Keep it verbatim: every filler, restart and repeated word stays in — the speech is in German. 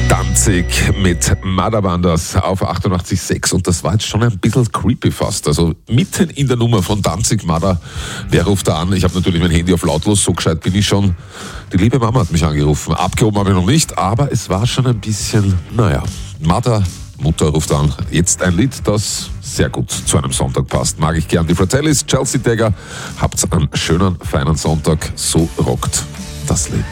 Danzig mit Mother Wonders auf achtundachtzig Komma sechs und das war jetzt schon ein bisschen creepy fast. Also mitten in der Nummer von Danzig Mother, wer ruft da an? Ich habe natürlich mein Handy auf lautlos, so gescheit bin ich schon. Die liebe Mama hat mich angerufen. Abgehoben habe ich noch nicht, aber es war schon ein bisschen, naja, Mother, Mutter ruft an. Jetzt ein Lied, das sehr gut zu einem Sonntag passt. Mag ich gern. Die Fratellis, Chelsea Dagger. Habt einen schönen, feinen Sonntag. So rockt das Lied.